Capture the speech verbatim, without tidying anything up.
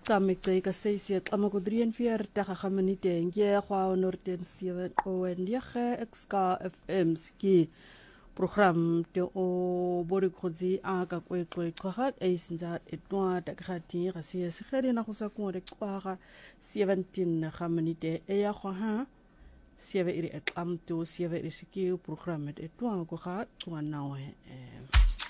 Tamik ka seisiet amako drieënveertig minute en jy gou noorden sewe negen X K F M ski program te o bori khozi aka kwekwe kwagat eisinza etwa takati rasia sigere na kusa ko de kwaga seventeen minute e ya gwa sewe iri etlam to sewe iri ski program met etwa ko gat twa nou